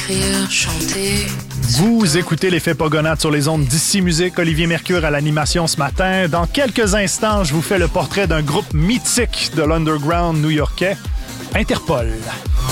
écrire, chanter. Vous écoutez l'effet Pogonade sur les ondes d'Ici Musique. Olivier Mercure à l'animation ce matin. Dans quelques instants, je vous fais le portrait d'un groupe mythique de l'underground new-yorkais, Interpol.